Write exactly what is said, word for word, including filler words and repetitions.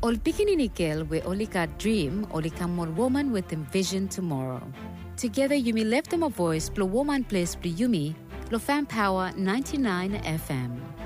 Ol pikininikel we olika dream olika more woman with envision tomorrow. Together you may lift them a voice, blow woman place, blue yumi, lo fan power ninety-nine F M.